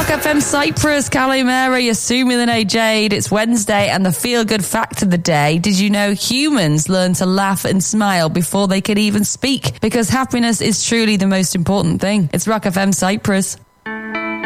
Rock FM Cyprus, Callie Mary, assuming the name Jade. It's Wednesday and the feel-good fact of the day. Did you know humans learn to laugh and smile before they can even speak? Because happiness is truly the most important thing. It's Rock FM Cyprus.